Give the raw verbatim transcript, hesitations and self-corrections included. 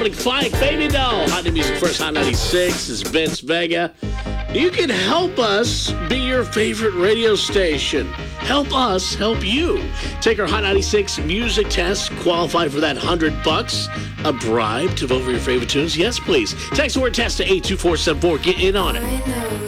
Dominic Fike, Baby Doll. Hot New Music First Hot ninety-six is Vince Vega. You can help us be your favorite radio station. Help us help you. Take our Hot ninety-six music test. Qualify for that hundred bucks. A bribe to vote for your favorite tunes. Yes, please. Text the word test to eight two four seven four. Get in on it.